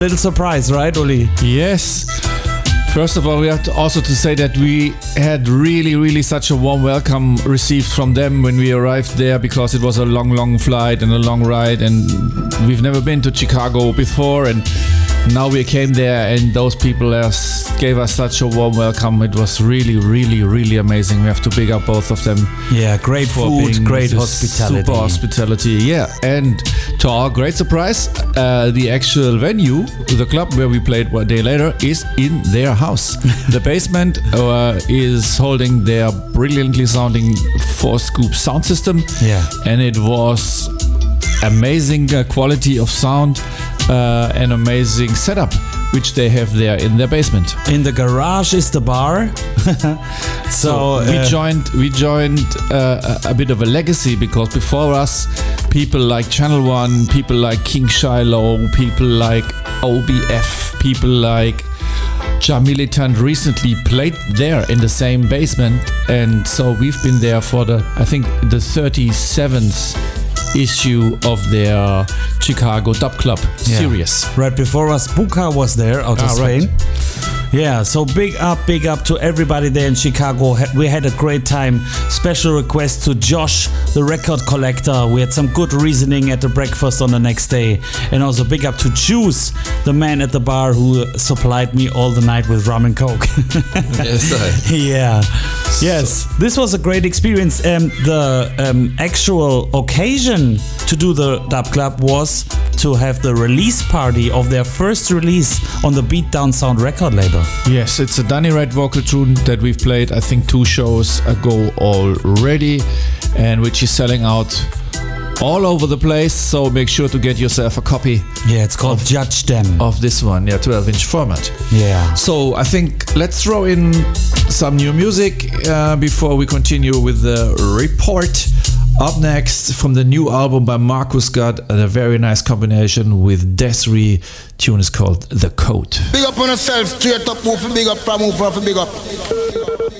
Little surprise, right, Uli? Yes. First of all, we have to also to say that we had really such a warm welcome received from them when we arrived there, because it was a long flight and a long ride, and we've never been to Chicago before, and now we came there and those people gave us such a warm welcome. It was really amazing. We have to big up both of them. Yeah, great food, great hospitality. Super hospitality, yeah. And to our great surprise, the actual venue, the club where we played one day later, is in their house. The basement is holding their brilliantly sounding 4-scoop sound system. Yeah. And it was amazing quality of sound. An amazing setup which they have there in their basement. In the garage is the bar. so we joined a bit of a legacy, because before us people like Channel One, people like King Shiloh, people like OBF, people like Ja Militant recently played there in the same basement, and so we've been there for the 37th issue of their Chicago Dub Club series. Right before us, Buka was there out of Spain. Right. Yeah, so big up to everybody there in Chicago. We had a great time. Special request to Josh, the record collector. We had some good reasoning at the breakfast on the next day. And also big up to Juice, the man at the bar who supplied me all the night with rum and coke. Yes, yeah. Yes, this was a great experience. The actual occasion to do the Dub Club was to have the release party of their first release on the Beatdown Sound record label. Yes, it's a Danny Red vocal tune that we've played, I think, 2 shows ago already, and which is selling out all over the place, so make sure to get yourself a copy. Yeah, it's called Judge Them. Of this one, 12-inch format. Yeah. So I think let's throw in some new music before we continue with the report. Up next, from the new album by Marcus Scott, a very nice combination with Desiree. Tune is called The Code. Big up on yourself, straight up, move, big up, big up.